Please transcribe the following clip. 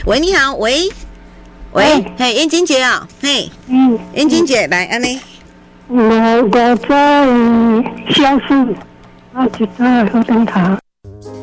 喂，你好，喂，嘿，燕金姐啊，嘿，燕金姐来，安尼， 我在消失，我一直在喝灯塔。